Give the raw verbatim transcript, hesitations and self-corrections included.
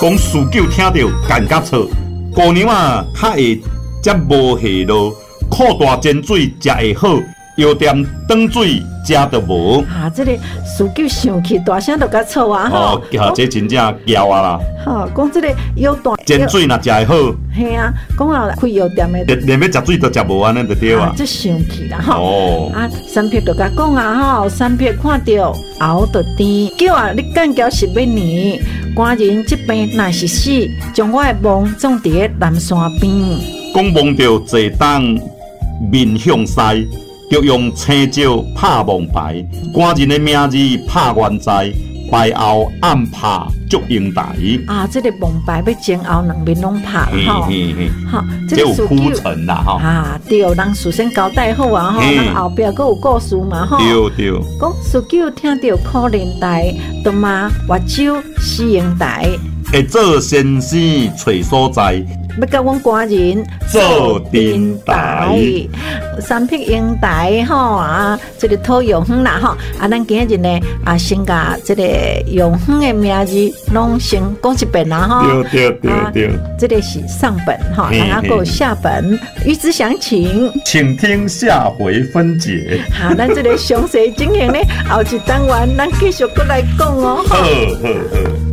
讲事久听到感觉错，姑娘啊，较会才无下落，靠大煎水才会好，药店断水食都无。 啊，这个事久想起大声都甲错啊！ 哦，啊，这真正骄啊啦！ 吼，讲这个药断煎水若食会好， 嘿啊，讲啊开药店的， 连连要食水都食无安尼就对啊。 这想起啦吼。 哦。 啊，三撇就甲讲啊吼，三撇看到熬就甜，叫啊你干交是要年，官人这边若是死，将我的梦种伫咧南山边。 讲梦到坐当面向西。就用青椒拍蒙牌，官人的名字拍元在，牌后暗拍祝英台。 啊，这个蒙牌要前后两面拢拍吼， 吼， 这有铺陈啦吼。 啊，对，人事先交代好啊吼，人后壁佫有故事嘛吼。 对对。 讲事久听到可怜台，都骂越州死英台。 会做先生找所在。 要甲阮官人做电台， 三匹英台吼啊，这个土用远啦吼啊，咱今日呢啊，先甲这个用远的名字拢先讲一遍啦吼。 对对对对， 啊、这个是上本哈，然后还有下本，预知详情， 请听下回分解。 好，咱这个详细情形呢，后一单元咱继续过来讲哦。 好好好。